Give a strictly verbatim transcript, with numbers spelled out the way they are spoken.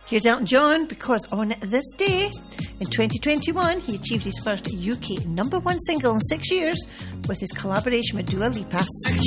Here's Elton John, because on this day in twenty twenty-one, he achieved his first U K number one single in six years with his collaboration with Dua Lipa.